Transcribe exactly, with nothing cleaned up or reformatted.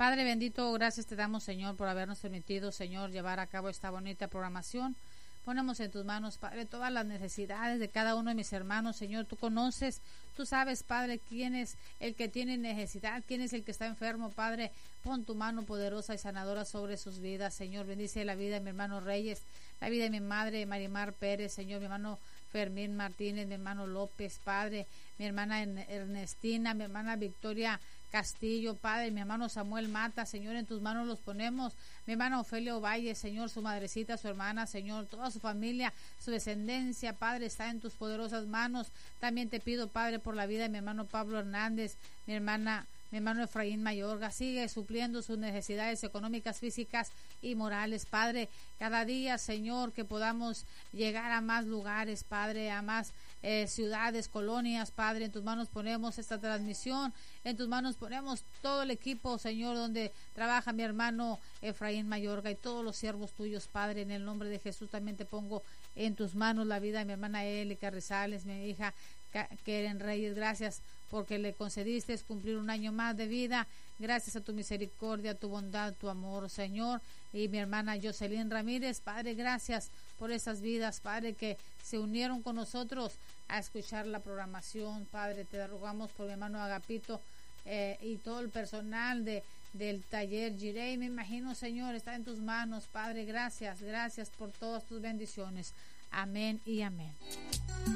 Padre bendito, gracias te damos, Señor, por habernos permitido, Señor, llevar a cabo esta bonita programación. Ponemos en tus manos, Padre, todas las necesidades de cada uno de mis hermanos, Señor. Tú conoces, tú sabes, Padre, quién es el que tiene necesidad, quién es el que está enfermo, Padre. Pon tu mano poderosa y sanadora sobre sus vidas, Señor. Bendice la vida de mi hermano Reyes, la vida de mi madre Marimar Pérez, Señor, mi hermano Fermín Martínez, mi hermano López, Padre, mi hermana Ernestina, mi hermana Victoria Castillo, Padre, mi hermano Samuel Mata, Señor, en tus manos los ponemos, mi hermano Ofelio Valle, Señor, su madrecita, su hermana, Señor, toda su familia, su descendencia, Padre, está en tus poderosas manos. También te pido, Padre, por la vida de mi hermano Pablo Hernández, mi hermana mi hermano Efraín Mayorga, sigue supliendo sus necesidades económicas, físicas y morales, Padre, cada día, Señor, que podamos llegar a más lugares, Padre, a más eh, ciudades, colonias, Padre, en tus manos ponemos esta transmisión, en tus manos ponemos todo el equipo, Señor, donde trabaja mi hermano Efraín Mayorga y todos los siervos tuyos, Padre, en el nombre de Jesús también te pongo en tus manos la vida de mi hermana Eli Carrizales, mi hija Keren Reyes. Gracias porque le concediste cumplir un año más de vida, gracias a tu misericordia, tu bondad, tu amor, Señor. Y mi hermana Jocelyn Ramírez, Padre, gracias por esas vidas, Padre, que se unieron con nosotros a escuchar la programación, Padre. Te rogamos por mi hermano Agapito eh, y todo el personal de del taller Jirey, me imagino, Señor, está en tus manos, Padre. Gracias, gracias por todas tus bendiciones. Amén y amén.